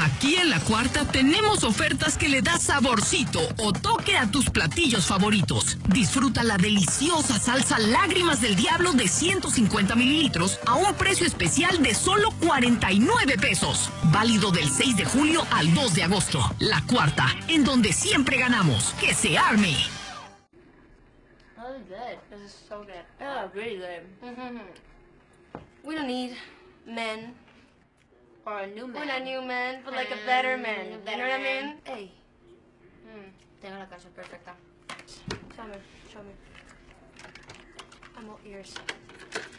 Aquí en La Cuarta tenemos ofertas que le da saborcito o toque a tus platillos favoritos. Disfruta la deliciosa salsa Lágrimas del Diablo de 150 mililitros a un precio especial de solo 49 pesos. Válido del 6 de julio al 2 de agosto. La Cuarta, en donde siempre ganamos. ¡Que se arme! That was good. This is so good. Oh, really good. We don't need men. Or a new man. We're not new men, but like a better man. You know better what I man. mean? Hey, Tengo la canción perfecta. show me. I'm all ears.